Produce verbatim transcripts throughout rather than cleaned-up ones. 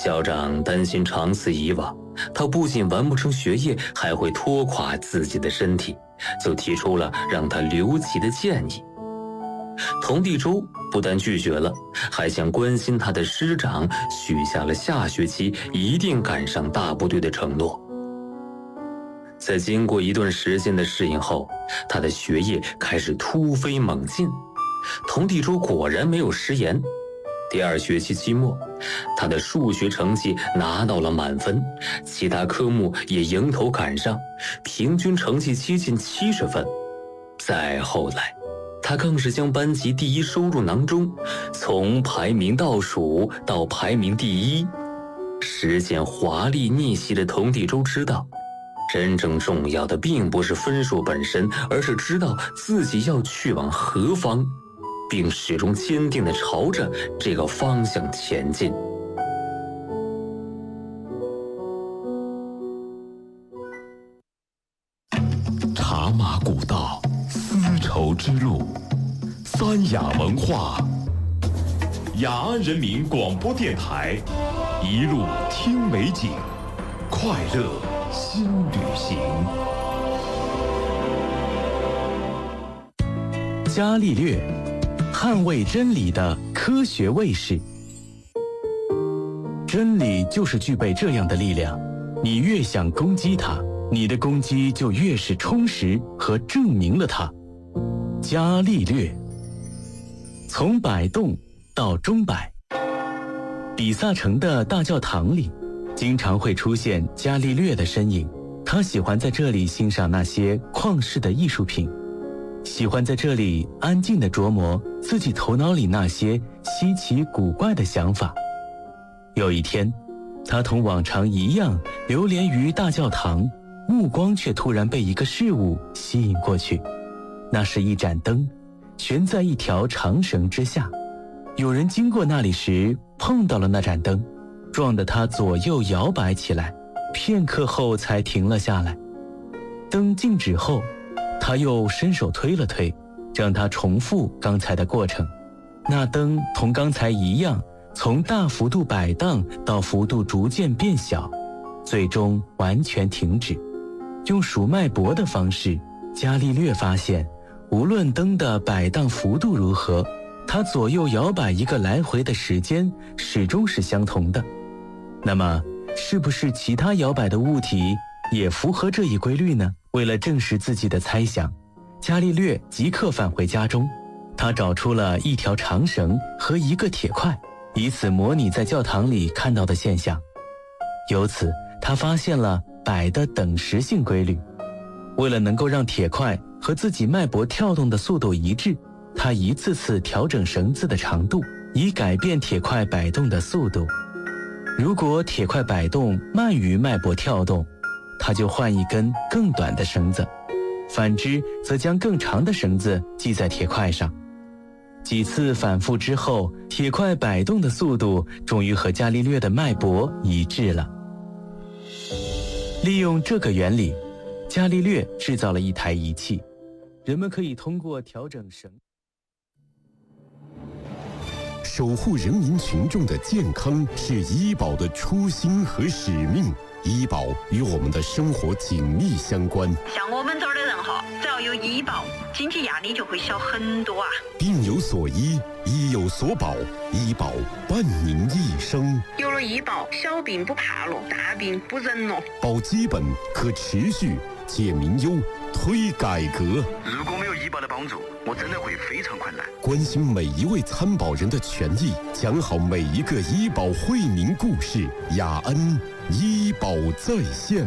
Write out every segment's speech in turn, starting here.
校长担心长此以往，他不仅完不成学业，还会拖垮自己的身体，就提出了让他留级的建议。童第周不但拒绝了，还向关心他的师长许下了下学期一定赶上大部队的承诺。在经过一段时间的适应后，他的学业开始突飞猛进。童第周果然没有食言，第二学期期末，他的数学成绩拿到了满分，其他科目也迎头赶上，平均成绩接近七十分。再后来，他更是将班级第一收入囊中，从排名倒数到排名第一。实现华丽逆袭的童第周知道，真正重要的并不是分数本身，而是知道自己要去往何方，并始终坚定地朝着这个方向前进。 茶马古道，丝绸之路，三雅文化，雅安人民广播电台，一路听美景，快乐新旅行。 伽利略，捍卫真理的科学卫士。真理就是具备这样的力量，你越想攻击它，你的攻击就越是充实和证明了它。伽利略。从摆动到钟摆。比萨城的大教堂里经常会出现伽利略的身影，他喜欢在这里欣赏那些旷世的艺术品，喜欢在这里安静地琢磨自己头脑里那些稀奇古怪的想法。有一天，他同往常一样流连于大教堂，目光却突然被一个事物吸引过去。那是一盏灯，悬在一条长绳之下。有人经过那里时碰到了那盏灯，撞得他左右摇摆起来，片刻后才停了下来。灯静止后，他又伸手推了推，让它重复刚才的过程。那灯同刚才一样，从大幅度摆荡到幅度逐渐变小，最终完全停止。用数脉搏的方式，伽利略发现，无论灯的摆荡幅度如何，它左右摇摆一个来回的时间始终是相同的。那么，是不是其他摇摆的物体也符合这一规律呢？为了证实自己的猜想，伽利略即刻返回家中，他找出了一条长绳和一个铁块，以此模拟在教堂里看到的现象。由此，他发现了摆的等时性规律。为了能够让铁块和自己脉搏跳动的速度一致，他一次次调整绳子的长度，以改变铁块摆动的速度。如果铁块摆动慢于脉搏跳动，他就换一根更短的绳子，反之则将更长的绳子系在铁块上。几次反复之后，铁块摆动的速度终于和伽利略的脉搏一致了。利用这个原理，伽利略制造了一台仪器，人们可以通过调整绳守护人民群众的健康是医保的初心和使命，医保与我们的生活紧密相关。 像我们这儿的人哈，只要有医保，经济压力就会小很多啊。 病有所医，医有所保，医保伴您一生。 有了医保，小病不怕了，大病不忍了。 保基本，可持续，解民忧，推改革。 如果没有医保的帮助，我真的会非常困难。 关心每一位参保人的权益，讲好每一个医保惠民故事。雅安医保在线。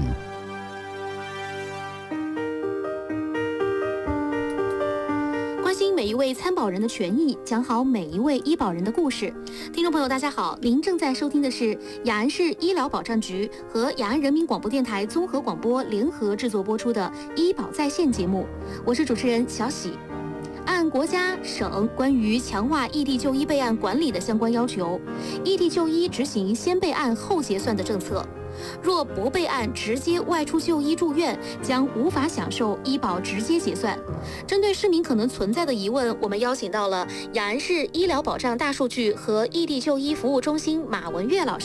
关心每一位参保人的权益，讲好每一位医保人的故事。听众朋友，大家好，您正在收听的是雅安市医疗保障局和雅安人民广播电台综合广播联合制作播出的医保在线节目，我是主持人小喜。按国家、省关于强化异地就医备案管理的相关要求，异地就医执行先备案后结算的政策。若不备案直接外出就医住院，将无法享受医保直接结算。针对市民可能存在的疑问，我们邀请到了雅安市医疗保障大数据和异地就医服务中心马文月老师。